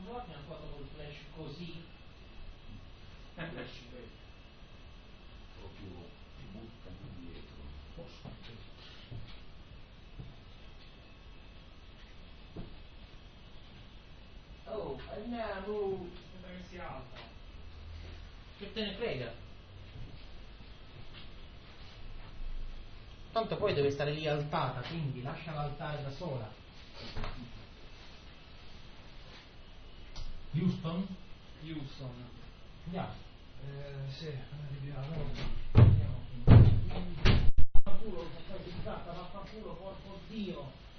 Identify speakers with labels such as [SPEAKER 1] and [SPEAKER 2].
[SPEAKER 1] trovate una foto col flash così? Flash
[SPEAKER 2] proprio ti buttano dietro.
[SPEAKER 1] Oh, andiamo!
[SPEAKER 3] Sembra che si alza.
[SPEAKER 1] Che te ne frega? Tanto poi deve stare lì altata, quindi lasciala altare da sola. Houston? Andiamo.
[SPEAKER 3] Sì, arriviamo.
[SPEAKER 1] Vaffanculo, vaffanculo, porco Dio!